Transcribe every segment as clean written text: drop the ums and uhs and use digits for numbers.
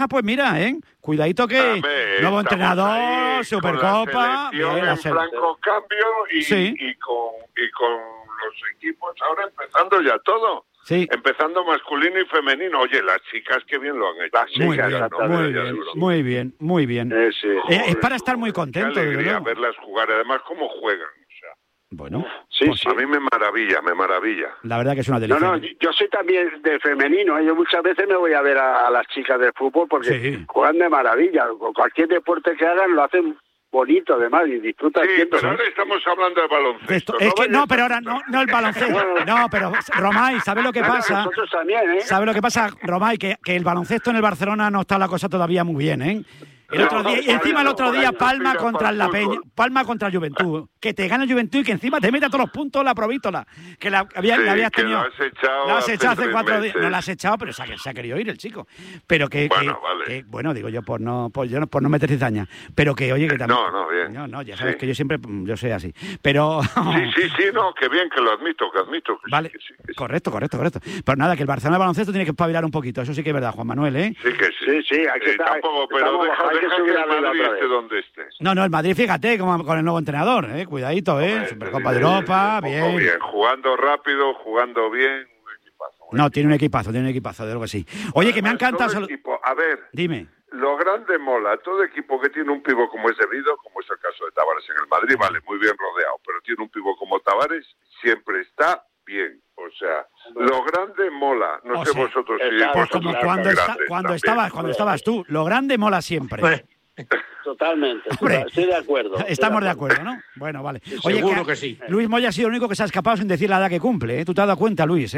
pues mira, cuidadito que nuevo entrenador, Supercopa, en franco cambio y con los equipos ahora empezando ya todo. Sí. Empezando masculino y femenino. Oye, las chicas qué bien lo han hecho. Muy bien. Es para estar muy contento. Qué alegría verlas jugar, además cómo juegan. Bueno, a mí me maravilla. La verdad que es una delicia. No, yo soy también de femenino. Yo muchas veces me voy a ver a las chicas del fútbol porque juegan de maravilla. Cualquier deporte que hagan lo hacen bonito además y disfrutan siempre. Pero ahora estamos hablando de baloncesto. Pero ahora no el baloncesto. No, pero Romay, ¿sabes lo que pasa? Nosotros también, ¿Sabes lo que pasa, Romay? Que el baloncesto en el Barcelona no está la cosa todavía muy bien, El otro día Palma contra la Peña, Palma contra el Juventud, que te gana el Juventud y que encima te mete a todos los puntos la Provítola, que la habías tenido. La has echado hace 4 días. No la has echado, pero se ha querido ir el chico. Pero bueno, digo yo por no meter cizaña, pero que oye que también. Bien. No, ya sabes que yo soy así. Pero no, que bien que lo admito. Vale, sí. Correcto. Pero nada, que el Barcelona de baloncesto tiene que espabilar un poquito, eso sí que es verdad, Juan Manuel, Sí que sí. Hay que estar. Pero deja que el Madrid esté donde esté. No, el Madrid, fíjate, con el nuevo entrenador, cuidadito, Supercopa de Europa, bien. Jugando rápido, jugando bien, un equipazo. No, tiene un equipazo, de algo así. Oye, que me ha encantado. A ver, dime. Lo grande mola, todo equipo que tiene un pívot como es debido, como es el caso de Tavares en el Madrid, vale, muy bien rodeado, pero tiene un pívot como Tavares, siempre está bien. O sea, lo grande mola. No sé vosotros si... Pues como cuando estabas tú, lo grande mola siempre. Totalmente, estoy de acuerdo. Estamos de acuerdo, ¿no? Bueno, vale. Oye, seguro que sí. Luis Moya ha sido el único que se ha escapado sin decir la edad que cumple, ¿Tú te has dado cuenta, Luis,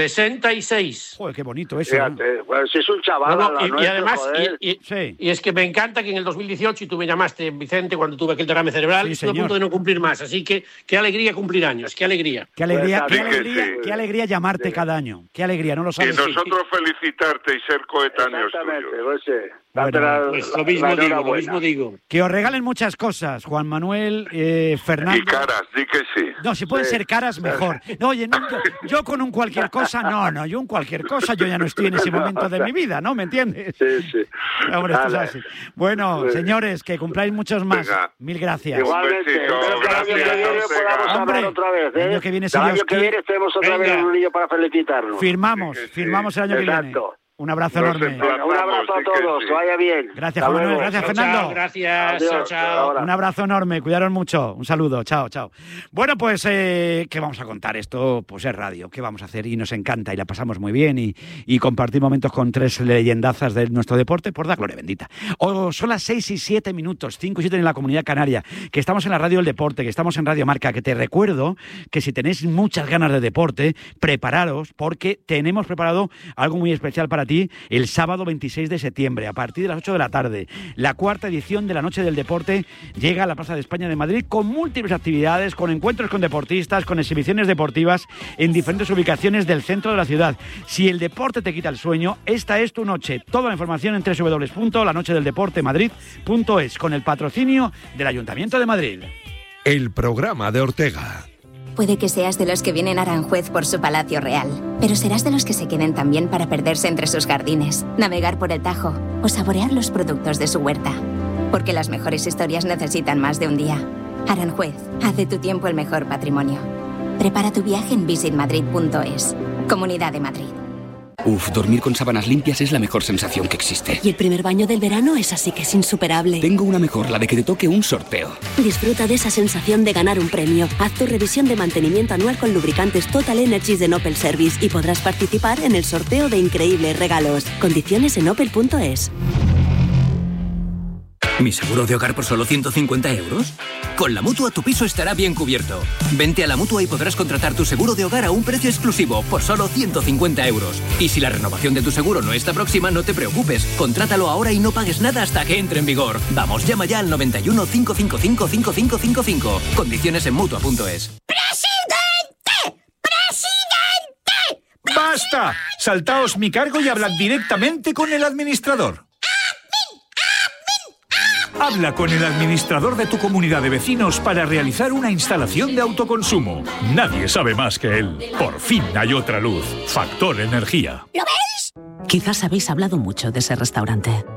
66. Joder, qué bonito eso. Fíjate, pues si es un chaval. Y además, y es que me encanta que en el 2018, y tú me llamaste, Vicente, cuando tuve aquel derrame cerebral, estuve a punto de no cumplir más. Así que qué alegría cumplir años, qué alegría. Qué alegría llamarte cada año. Qué alegría, no lo sabes. Y nosotros felicitarte y ser coetáneos tuyos. Pues lo mismo digo. Que os regalen muchas cosas, Juan Manuel, Fernando. Y caras, di que sí. No, si pueden ser caras, mejor. No, oye, yo con un cualquier cosa, yo un cualquier cosa, yo ya no estoy en ese momento de mi vida, ¿no? ¿Me entiendes? Sí. Hombre, esto es así. Bueno, señores, que cumpláis muchos más. Venga. Mil gracias. Igualmente. Hombre, otra vez, el año que viene, el año que viene tenemos otra vez un niño para felicitarnos. Firmamos el año que viene. Un abrazo enorme. Un abrazo a todos, que vaya bien. Gracias, Juan Manuel. Gracias, Fernando. Gracias. Chao. Un abrazo enorme. Cuidaros mucho. Un saludo. Chao. Bueno, pues, ¿qué vamos a contar? Esto, pues es radio. ¿Qué vamos a hacer? Y nos encanta y la pasamos muy bien y compartir momentos con 3 leyendazas de nuestro deporte, por la gloria bendita. Son las 6:07, 5:07 en la Comunidad Canaria, que estamos en la Radio del Deporte, que estamos en Radio Marca, que te recuerdo que si tenéis muchas ganas de deporte, prepararos, porque tenemos preparado algo muy especial para ti el sábado 26 de septiembre, a partir de las 8 de la tarde. La 4ª edición de la Noche del Deporte llega a la Plaza de España de Madrid con múltiples actividades, con encuentros con deportistas, con exhibiciones deportivas en diferentes ubicaciones del centro de la ciudad. Si el deporte te quita el sueño, esta es tu noche. Toda la información en www.lanochedeldeportemadrid.es, con el patrocinio del Ayuntamiento de Madrid. El programa de Ortega. Puede que seas de los que vienen a Aranjuez por su palacio real, pero serás de los que se queden también para perderse entre sus jardines, navegar por el Tajo o saborear los productos de su huerta. Porque las mejores historias necesitan más de un día. Aranjuez, haz de tu tiempo el mejor patrimonio. Prepara tu viaje en visitmadrid.es. Comunidad de Madrid. Dormir con sábanas limpias es la mejor sensación que existe. Y el primer baño del verano es así que es insuperable. Tengo una mejor, la de que te toque un sorteo. Disfruta de esa sensación de ganar un premio. Haz tu revisión de mantenimiento anual con lubricantes Total Energies de Opel Service y podrás participar en el sorteo de increíbles regalos. Condiciones en opel.es. ¿Mi seguro de hogar por solo 150 euros? Con la Mutua tu piso estará bien cubierto. Vente a la Mutua y podrás contratar tu seguro de hogar a un precio exclusivo por solo 150 euros. Y si la renovación de tu seguro no está próxima, no te preocupes. Contrátalo ahora y no pagues nada hasta que entre en vigor. Vamos, llama ya al 91 555 5555. Condiciones en Mutua.es. ¡Presidente! ¡Basta! Saltaos mi cargo y hablad directamente con el administrador. Habla con el administrador de tu comunidad de vecinos para realizar una instalación de autoconsumo. Nadie sabe más que él. Por fin hay otra luz. Factor Energía. ¿Lo veis? Quizás habéis hablado mucho de ese restaurante.